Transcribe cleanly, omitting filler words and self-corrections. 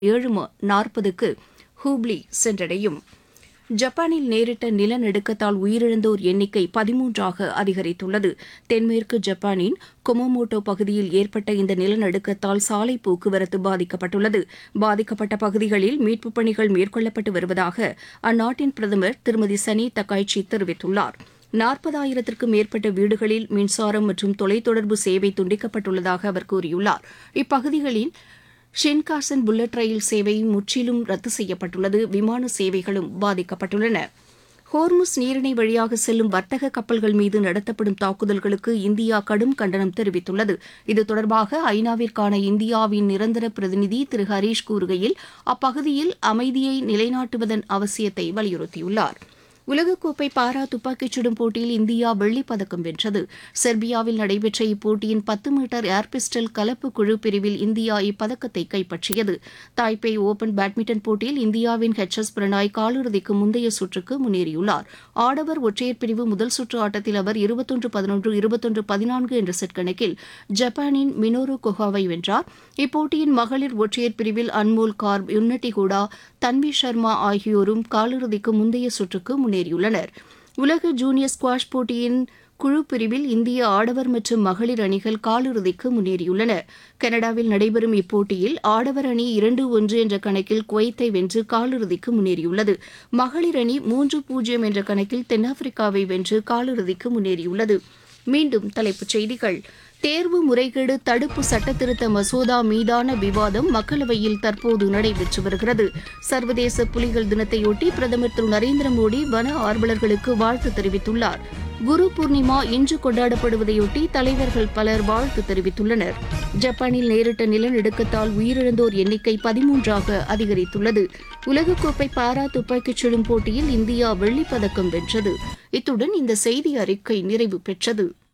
7:40க்கு ஹூப்ளி சென்றடையும். ஜப்பானில் நேரிட்ட நிலநடுக்கத்தால் உயிரிழந்தோர் எண்ணிக்கை 13ஆக அதிகரித்துள்ளது. தென்மேற்கு ஜப்பானின் குமமோட்டோ பகுதியில் ஏற்பட்ட இந்த நிலநடுக்கத்தால் சாலை போக்குவரத்து பாதிக்கப்பட்டுள்ளது. பாதிக்கப்பட்ட பகுதிகளில் மீட்புப் பணிகள் மேற்கொள்ளப்பட்டு வருவதாக அந்நாட்டின் பிரதமர் திருமதி சனி தக்காய்ச்சி தெரிவித்துள்ளார். 40,000க்கும் மேற்பட்ட வீடுகளில் மின்சாரம் மற்றும் தொலைத்தொடர்பு சேவை துண்டிக்கப்பட்டுள்ளதாக அவர் கூறியுள்ளார். இப்பகுதிகளில் ஷின்காசன் புல்லட் ரயில் சேவை முற்றிலும் ரத்து செய்யப்பட்டுள்ளது. விமான சேவைகளும் பாதிக்கப்பட்டுள்ளன. ஹோர்முஸ் நீரிணை வழியாக செல்லும் வர்த்தக கப்பல்கள் மீது நடத்தப்படும் தாக்குதல்களுக்கு இந்தியா கடும் கண்டனம் தெரிவித்துள்ளது. இது தொடர்பாக ஐநாவிற்கான இந்தியாவின் நிரந்தர பிரதிநிதி திரு ஹரீஷ் கூறுகையில், அப்பகுதியில் அமைதியை நிலைநாட்டுவதன் அவசியத்தை வலியுறுத்தியுள்ளார். உலகக்கோப்பை பாரா துப்பாக்கிச் சுடும் போட்டியில் இந்தியா வெள்ளிப் பதக்கம் வென்றது. செர்பியாவில் நடைபெற்ற இப்போட்டியின் 10 மீட்டர் ஏர் பிஸ்டல் கலப்பு குழு பிரிவில் இந்தியா இப்பதக்கத்தை கைப்பற்றியது. தாய்பே ஓபன் பேட்மிண்டன் போட்டியில் இந்தியாவின் எஸ் பிரணாய் காலிறுதிக்கு முந்தைய சுற்றுக்கு முன்னேறியுள்ளார். ஆடவர் ஒற்றையர் பிரிவு முதல் சுற்று ஆட்டத்தில் அவர் 21-11, 21-14 என்ற செட் கணக்கில் ஜப்பானின் மினோரு கொஹாவை வென்றார். இப்போட்டியின் மகளிர் ஒற்றையர் பிரிவில் அன்மோல் கார்ப், யுன்னட்டி ஹூடா, தன்வி சர்மா ஆகியோரும் காலிறுதிக்கு முந்தைய சுற்றுக்கு முன்னேறியுள்ளனர். உலக ஜூனியர் ஸ்குவாஷ் போட்டியின் குழு பிரிவில் இந்திய ஆடவர் மற்றும் மகளிர் அணிகள் காலிறுதிக்கு முன்னேறியுள்ளன. கனடாவில் நடைபெறும் இப்போட்டியில் ஆடவர் அணி 2-1 என்ற கணக்கில் குவைத்தை வென்று காலிறுதிக்கு முன்னேறியுள்ளது. மகளிர் அணி 3-0 என்ற கணக்கில் தென்னாப்பிரிக்காவை வென்று காலிறுதிக்கு முன்னேறியுள்ளது. மீண்டும் தலைப்புச் செய்திகள். தேர்வு முறைகேடு தடுப்பு சட்டத்திருத்த மசோதா மீதான விவாதம் மக்களவையில் தற்போது நடைபெற்று வருகிறது. சர்வதேச புலிகள் தினத்தையொட்டி பிரதமர் திரு நரேந்திர மோடி வன ஆர்வலர்களுக்கு வாழ்த்து தெரிவித்துள்ளார். குரு பூர்ணிமா இன்று கொண்டாடப்படுவதையொட்டி தலைவர்கள் பலர் வாழ்த்து தெரிவித்துள்ளனர். ஜப்பானில் நேரிட்ட நிலநடுக்கத்தால் உயிரிழந்தோர் எண்ணிக்கை 13ஆக அதிகரித்துள்ளது. உலகக்கோப்பை பாரா துப்பாக்கிச் சுடும் போட்டியில் இந்தியா வெள்ளிப் பதக்கம் வென்றது. இத்துடன் இந்த செய்தி அறிக்கை நிறைவு பெற்றது.